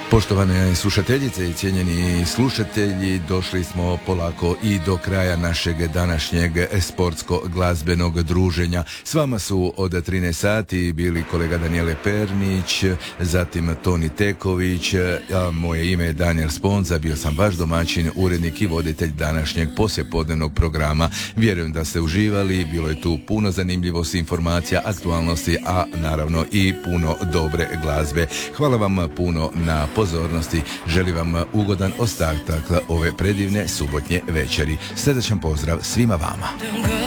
Poštovane slušateljice i cijenjeni slušatelji, došli smo polako i do kraja našeg današnjeg sportsko-glazbenog druženja. S vama su od 13 sati bili kolega Danijele Pernić, zatim Toni Teković, a moje ime je Daniel Sponza, bio sam vaš domaćin, urednik i voditelj današnjeg poslijepodnevnog programa. Vjerujem da ste uživali, bilo je tu puno zanimljivosti, informacija, aktualnosti, a naravno i puno dobre glazbe. Hvala vam puno na pozornosti, želim vam ugodan ostatak ove predivne subotnje večeri. Srdačan pozdrav svima vama.